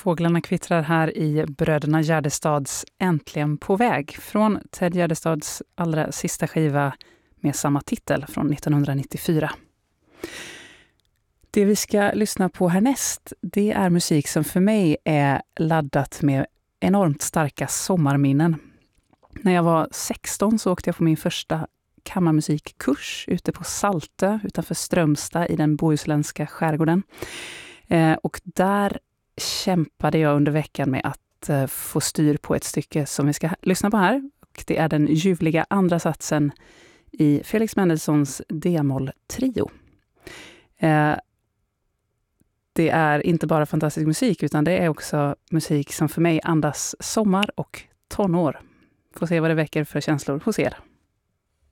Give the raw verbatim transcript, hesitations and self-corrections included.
Fåglarna kvittrar här i Bröderna Gärdestads Äntligen på väg från Ted Gärdestads allra sista skiva med samma titel från nittonhundranittiofyra. Det vi ska lyssna på härnäst, det är musik som för mig är laddat med enormt starka sommarminnen. När jag var sexton så åkte jag på min första kammarmusikkurs ute på Saltö utanför Strömstad i den bohuslänska skärgården. Eh, och där kämpade jag under veckan med att eh, få styr på ett stycke som vi ska lyssna på här. Och det är den ljuvliga andra satsen i Felix Mendelssohns D-moll-trio. Eh, det är inte bara fantastisk musik utan det är också musik som för mig andas sommar och tonår. Får se vad det väcker för känslor hos er.